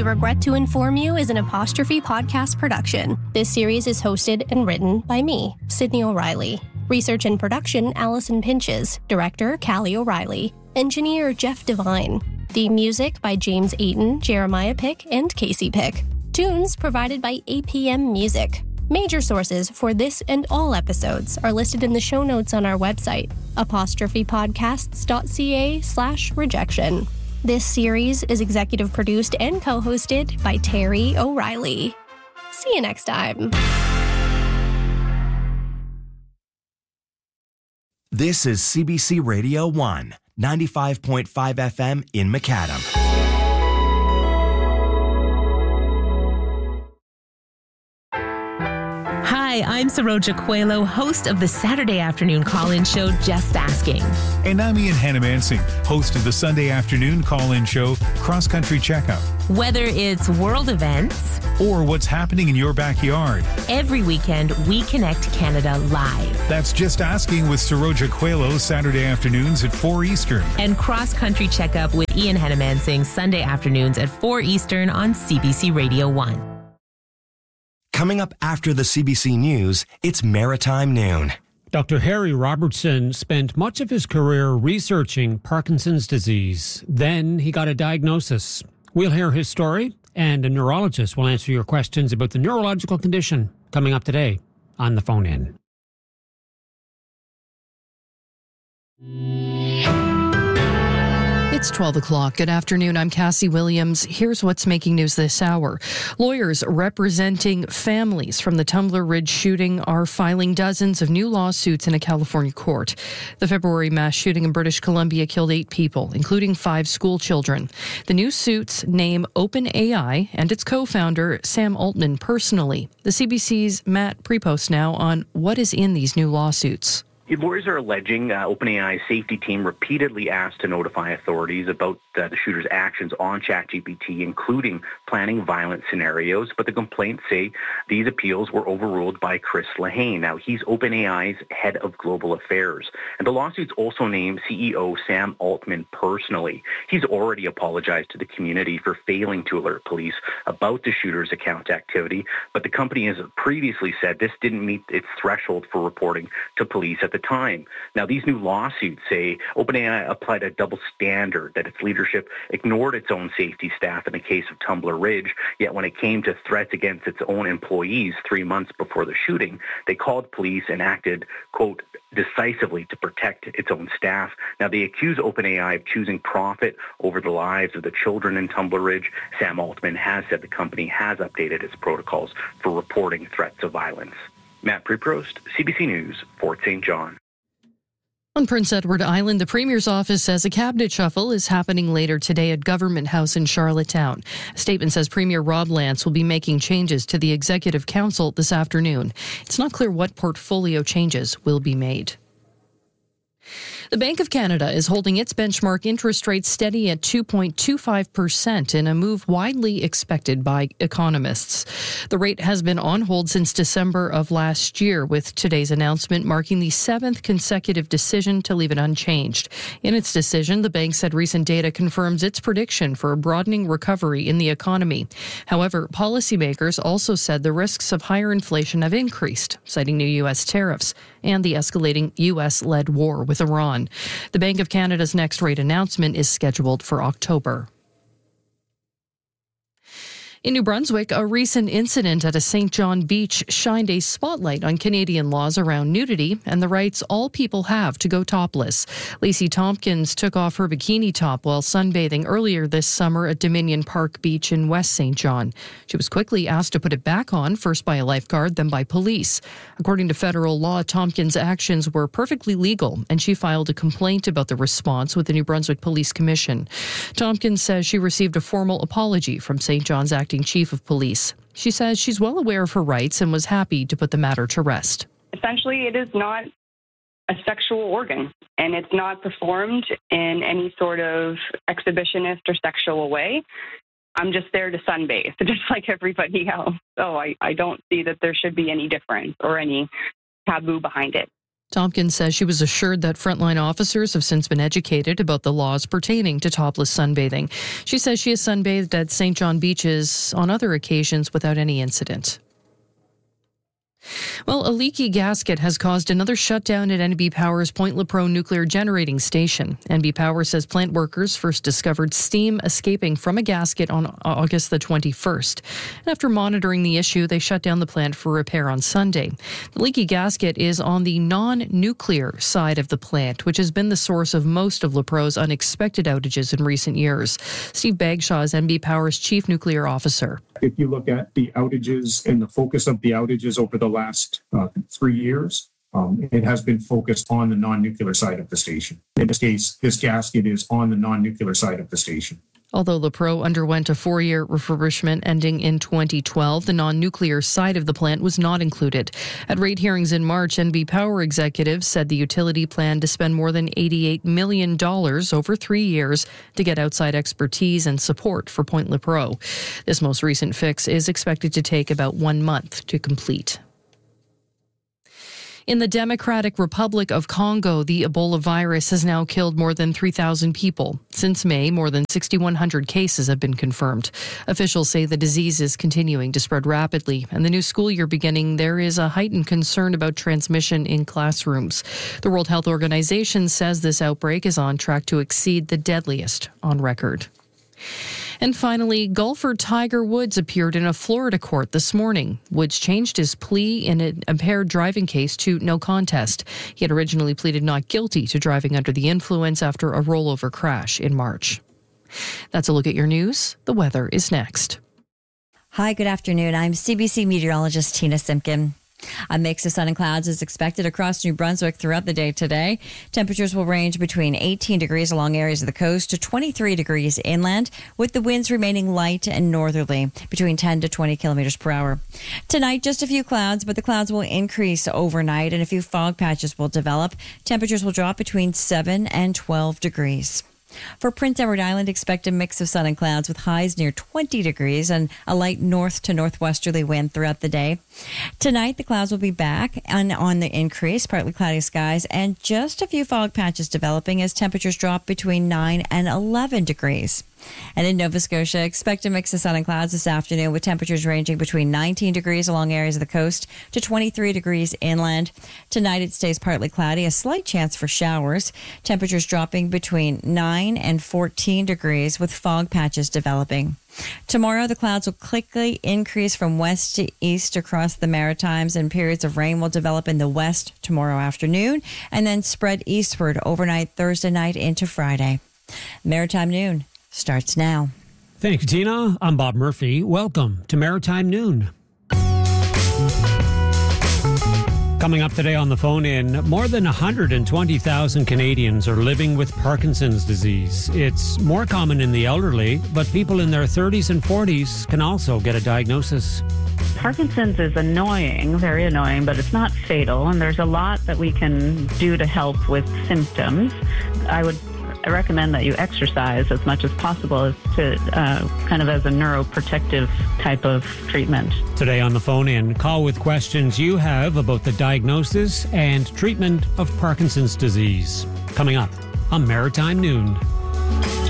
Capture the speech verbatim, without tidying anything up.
We Regret to Inform You is an Apostrophe podcast production. This series is hosted and written by me, Sydney O'Reilly. Research and production, Allison Pinches. Director, Callie O'Reilly. Engineer, Jeff Devine. Theme music by James Ayton, Jeremiah Pick, and Casey Pick. Tunes provided by A P M Music. Major sources for this and all episodes are listed in the show notes on our website, apostrophepodcasts.ca slash rejection. This series is executive produced and co-hosted by Terry O'Reilly. See you next time. This is C B C Radio one, ninety-five point five F M in Macadam. Hi, I'm Saroja Coelho, host of the Saturday afternoon call-in show, Just Asking. And I'm Ian Hannamansing, host of the Sunday afternoon call-in show, Cross Country Checkup. Whether it's world events or what's happening in your backyard, every weekend we connect Canada live. That's Just Asking with Saroja Coelho, Saturday afternoons at four Eastern. And Cross Country Checkup with Ian Hannamansing, Sunday afternoons at four Eastern on C B C Radio one. Coming up after the C B C News, it's Maritime Noon. Doctor Harry Robertson spent much of his career researching Parkinson's disease. Then he got a diagnosis. We'll hear his story, and a neurologist will answer your questions about the neurological condition coming up today on the phone in. It's twelve o'clock. Good afternoon. I'm Cassie Williams. Here's what's making news this hour. Lawyers representing families from the Tumbler Ridge shooting are filing dozens of new lawsuits in a California court. The February mass shooting in British Columbia killed eight people, including five school children. The new suits name OpenAI and its co-founder, Sam Altman, personally. The C B C's Matt Prepost now on what is in these new lawsuits. Lawyers are alleging uh, OpenAI's safety team repeatedly asked to notify authorities about uh, the shooter's actions on ChatGPT, including planning violent scenarios. But the complaints say these appeals were overruled by Chris Lehane. Now, he's OpenAI's head of global affairs. And the lawsuits also name C E O Sam Altman personally. He's already apologized to the community for failing to alert police about the shooter's account activity. But the company has previously said this didn't meet its threshold for reporting to police at the time. Now, these new lawsuits say OpenAI applied a double standard, that its leadership ignored its own safety staff in the case of Tumbler Ridge, yet when it came to threats against its own employees three months before the shooting, they called police and acted, quote, decisively to protect its own staff. Now, they accuse OpenAI of choosing profit over the lives of the children in Tumbler Ridge. Sam Altman has said the company has updated its protocols for reporting threats of violence. Matt Preprost, C B C News, Fort Saint John. On Prince Edward Island, the Premier's office says a cabinet shuffle is happening later today at Government House in Charlottetown. A statement says Premier Rob Lance will be making changes to the Executive Council this afternoon. It's not clear what portfolio changes will be made. The Bank of Canada is holding its benchmark interest rate steady at two point two five percent in a move widely expected by economists. The rate has been on hold since December of last year, with today's announcement marking the seventh consecutive decision to leave it unchanged. In its decision, the bank said recent data confirms its prediction for a broadening recovery in the economy. However, policymakers also said the risks of higher inflation have increased, citing new U S tariffs and the escalating U S-led war with Iran. The Bank of Canada's next rate announcement is scheduled for October. In New Brunswick, a recent incident at a Saint John beach shined a spotlight on Canadian laws around nudity and the rights all people have to go topless. Lacey Tompkins took off her bikini top while sunbathing earlier this summer at Dominion Park Beach in West Saint John. She was quickly asked to put it back on, first by a lifeguard, then by police. According to federal law, Tompkins' actions were perfectly legal, and she filed a complaint about the response with the New Brunswick Police Commission. Tompkins says she received a formal apology from Saint John's acting chief of police. She says she's well aware of her rights and was happy to put the matter to rest. Essentially, it is not a sexual organ, and it's not performed in any sort of exhibitionist or sexual way. I'm just there to sunbathe, just like everybody else. So I, I don't see that there should be any difference or any taboo behind it. Tompkins says she was assured that frontline officers have since been educated about the laws pertaining to topless sunbathing. She says she has sunbathed at Saint John beaches on other occasions without any incident. Well, a leaky gasket has caused another shutdown at N B Power's Point Lepreau nuclear generating station. N B Power says plant workers first discovered steam escaping from a gasket on August the twenty-first. And after monitoring the issue, they shut down the plant for repair on Sunday. The leaky gasket is on the non-nuclear side of the plant, which has been the source of most of Lepreau's unexpected outages in recent years. Steve Bagshaw is N B Power's chief nuclear officer. If you look at the outages and the focus of the outages over the last uh, three years, um, it has been focused on the non-nuclear side of the station. In this case, this gasket is on the non-nuclear side of the station. Although Lepreau underwent a four-year refurbishment ending in twenty twelve, the non-nuclear side of the plant was not included. At rate hearings in March, N B Power executives said the utility planned to spend more than eighty-eight million dollars over three years to get outside expertise and support for Point Lepreau. This most recent fix is expected to take about one month to complete. In the Democratic Republic of Congo, the Ebola virus has now killed more than three thousand people. Since May, more than six thousand one hundred cases have been confirmed. Officials say the disease is continuing to spread rapidly, and the new school year beginning, there is a heightened concern about transmission in classrooms. The World Health Organization says this outbreak is on track to exceed the deadliest on record. And finally, golfer Tiger Woods appeared in a Florida court this morning. Woods changed his plea in an impaired driving case to no contest. He had originally pleaded not guilty to driving under the influence after a rollover crash in March. That's a look at your news. The weather is next. Hi, good afternoon. I'm C B C meteorologist Tina Simpkin. A mix of sun and clouds is expected across New Brunswick throughout the day today. Temperatures will range between eighteen degrees along areas of the coast to twenty-three degrees inland, with the winds remaining light and northerly, between ten to twenty kilometers per hour. Tonight, just a few clouds, but the clouds will increase overnight and a few fog patches will develop. Temperatures will drop between seven and twelve degrees. For Prince Edward Island, expect a mix of sun and clouds with highs near twenty degrees and a light north to northwesterly wind throughout the day. Tonight, the clouds will be back and on the increase, partly cloudy skies, and just a few fog patches developing as temperatures drop between nine and eleven degrees. And in Nova Scotia, expect a mix of sun and clouds this afternoon with temperatures ranging between nineteen degrees along areas of the coast to twenty-three degrees inland. Tonight, it stays partly cloudy, a slight chance for showers. Temperatures dropping between nine and fourteen degrees with fog patches developing. Tomorrow, the clouds will quickly increase from west to east across the Maritimes, and periods of rain will develop in the west tomorrow afternoon and then spread eastward overnight Thursday night into Friday. Maritime Noon starts now. Thank you, Tina. I'm Bob Murphy. Welcome to Maritime Noon. Coming up today on the phone in, more than one hundred twenty thousand Canadians are living with Parkinson's disease. It's more common in the elderly, but people in their thirties and forties can also get a diagnosis. Parkinson's is annoying, very annoying, but it's not fatal, and there's a lot that we can do to help with symptoms. I would I recommend that you exercise as much as possible as to uh, kind of as a neuroprotective type of treatment. Today on the phone in, call with questions you have about the diagnosis and treatment of Parkinson's disease. Coming up on Maritime Noon.